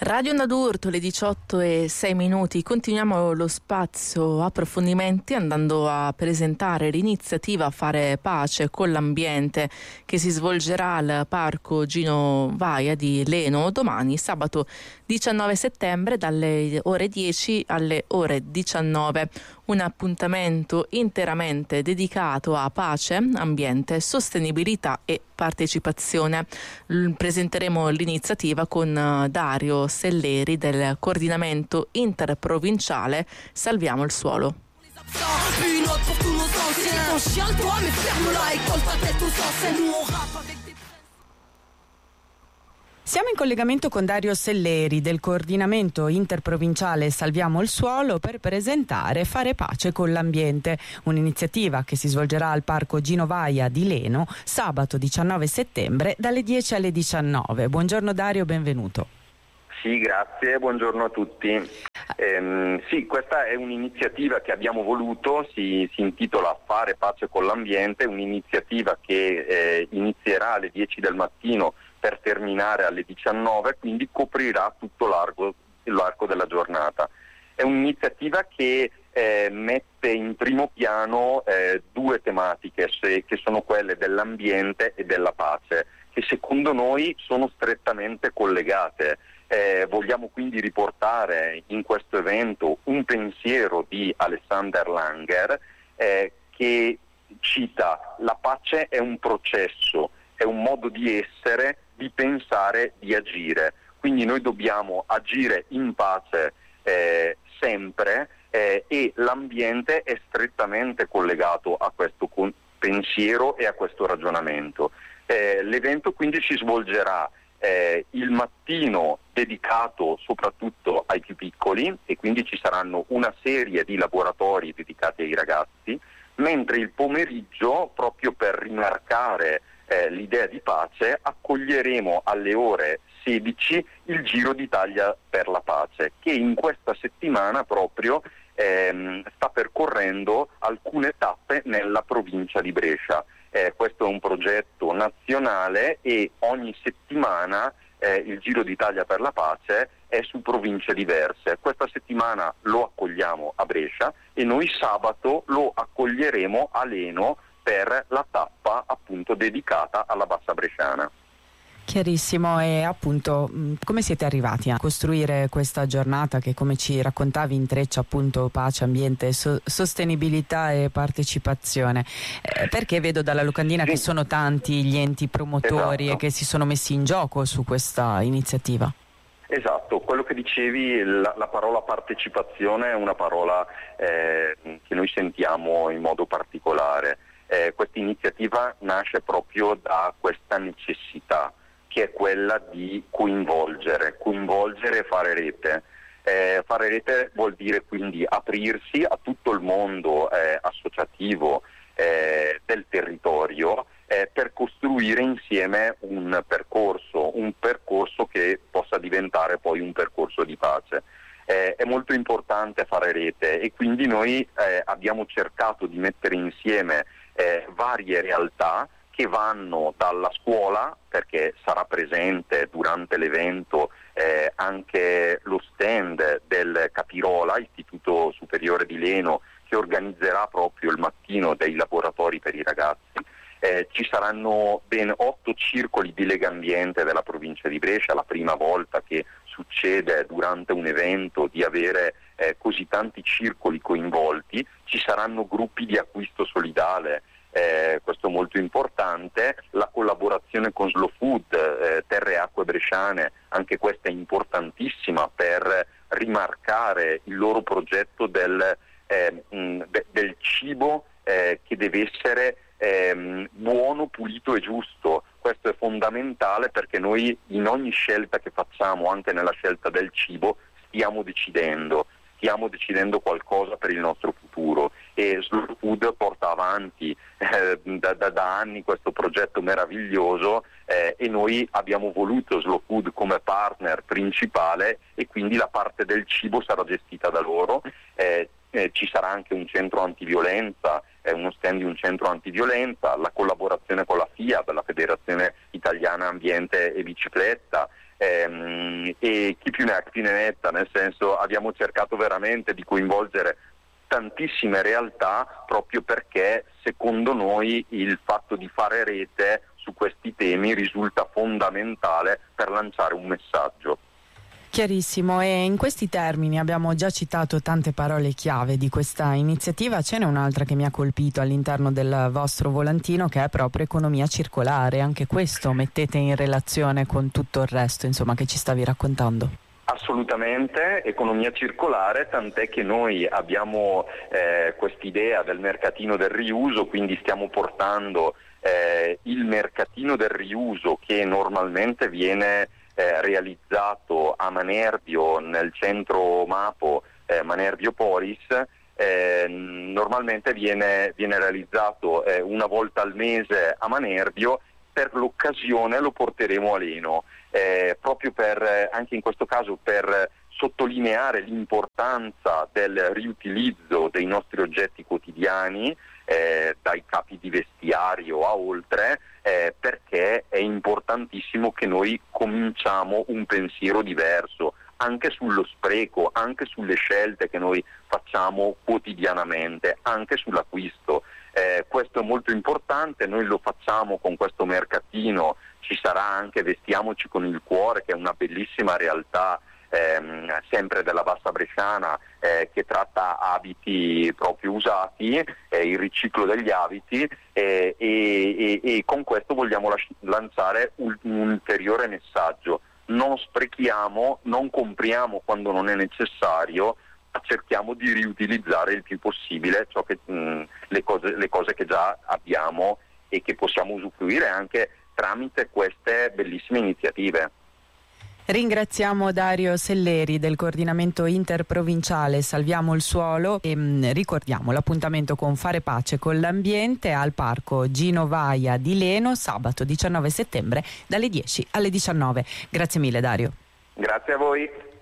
Radio Nadurto, le 18:06. Continuiamo lo spazio approfondimenti andando a presentare l'iniziativa Fare Pace con l'Ambiente che si svolgerà al Parco Gino Vaia di Leno domani, sabato 19 settembre, dalle ore 10 alle ore 19. Un appuntamento interamente dedicato a pace, ambiente, sostenibilità e partecipazione. Presenteremo l'iniziativa con Dario Selleri del coordinamento interprovinciale Salviamo il Suolo. Siamo in collegamento con Dario Selleri del coordinamento interprovinciale Salviamo il Suolo per presentare Fare Pace con l'Ambiente, un'iniziativa che si svolgerà al Parco Gino Vaia di Leno sabato 19 settembre dalle 10 alle 19. Buongiorno Dario, benvenuto. Sì, grazie, buongiorno a tutti. Sì, questa è un'iniziativa che abbiamo voluto, si intitola Fare Pace con l'Ambiente, un'iniziativa che inizierà alle 10 del mattino per terminare alle 19, quindi coprirà tutto l'arco della giornata. È un'iniziativa che mette in primo piano due tematiche che sono quelle dell'ambiente e della pace, che secondo noi sono strettamente collegate. Vogliamo quindi riportare in questo evento un pensiero di Alexander Langer che cita: la pace è un processo, è un modo di essere, di pensare, di agire. Quindi noi dobbiamo agire in pace sempre e l'ambiente è strettamente collegato a questo pensiero e a questo ragionamento. L'evento quindi si svolgerà il mattino dedicato soprattutto ai più piccoli e quindi ci saranno una serie di laboratori dedicati ai ragazzi, mentre il pomeriggio, proprio per rimarcare l'idea di pace, accoglieremo alle ore 16 il Giro d'Italia per la Pace, che in questa settimana proprio sta percorrendo alcune tappe nella provincia di Brescia. Questo è un progetto nazionale e ogni settimana il Giro d'Italia per la Pace è su province diverse. Questa settimana lo accogliamo a Brescia e noi sabato lo accoglieremo a Leno per la tappa appunto dedicata alla Bassa Bresciana. Chiarissimo. E appunto come siete arrivati a costruire questa giornata che, come ci raccontavi, intreccia appunto pace, ambiente, sostenibilità e partecipazione? Perché vedo dalla locandina che sono tanti gli enti promotori e che si sono messi in gioco su questa iniziativa. Esatto, quello che dicevi, la parola partecipazione è una parola che noi sentiamo in modo particolare. Questa iniziativa nasce proprio da questa necessità, che è quella di coinvolgere e fare rete. Fare rete vuol dire quindi aprirsi a tutto il mondo associativo del territorio per costruire insieme un percorso che possa diventare poi un percorso di pace. È molto importante fare rete e quindi noi abbiamo cercato di mettere insieme varie realtà che vanno dalla scuola, perché sarà presente durante l'evento anche lo stand del Capirola, Istituto Superiore di Leno, che organizzerà proprio il mattino dei laboratori per i ragazzi. Ci saranno ben 8 circoli di Lega Ambiente della provincia di Brescia, la prima volta che succede durante un evento di avere così tanti circoli coinvolti. Ci saranno gruppi di acquisto solidale, questo è molto importante, la collaborazione con Slow Food, Terre e Acque Bresciane, anche questa è importantissima per rimarcare il loro progetto del cibo che deve essere buono, pulito e giusto. Questo è fondamentale perché noi in ogni scelta che facciamo, anche nella scelta del cibo, stiamo decidendo qualcosa per il nostro futuro e Slow Food porta avanti da anni questo progetto meraviglioso e noi abbiamo voluto Slow Food come partner principale e quindi la parte del cibo sarà gestita da loro. Ci sarà anche un centro antiviolenza, uno stand di un centro antiviolenza, la collaborazione con la FIAB, la Federazione Italiana Ambiente e Bicicletta, e chi più ne ha più ne metta, nel senso abbiamo cercato veramente di coinvolgere tantissime realtà proprio perché secondo noi il fatto di fare rete su questi temi risulta fondamentale per lanciare un messaggio. Chiarissimo, e in questi termini abbiamo già citato tante parole chiave di questa iniziativa. Ce n'è un'altra che mi ha colpito all'interno del vostro volantino, che è proprio economia circolare. Anche questo mettete in relazione con tutto il resto, insomma, che ci stavi raccontando. Assolutamente, economia circolare, tant'è che noi abbiamo quest'idea del mercatino del riuso, quindi stiamo portando il mercatino del riuso che normalmente viene realizzato a Manerbio, nel centro Mapo, Manerbio Polis. Normalmente viene realizzato una volta al mese a Manerbio. Per l'occasione lo porteremo a Leno, proprio per, anche in questo caso, per sottolineare l'importanza del riutilizzo dei nostri oggetti quotidiani, dai capi di vestiario a oltre, perché è importantissimo che noi cominciamo un pensiero diverso anche sullo spreco, anche sulle scelte che noi facciamo quotidianamente, anche sull'acquisto. Questo è molto importante, noi lo facciamo con questo mercatino, ci sarà anche Vestiamoci con il Cuore, che è una bellissima realtà sempre della Bassa Bresciana, che tratta abiti proprio usati, il riciclo degli abiti, e con questo vogliamo lanciare un ulteriore messaggio: non sprechiamo, non compriamo quando non è necessario, ma cerchiamo di riutilizzare il più possibile le cose che già abbiamo e che possiamo usufruire anche tramite queste bellissime iniziative. Ringraziamo Dario Selleri del coordinamento interprovinciale Salviamo il Suolo e ricordiamo l'appuntamento con Fare Pace con l'Ambiente al Parco Gino Vaia di Leno sabato 19 settembre dalle 10 alle 19. Grazie mille Dario. Grazie a voi.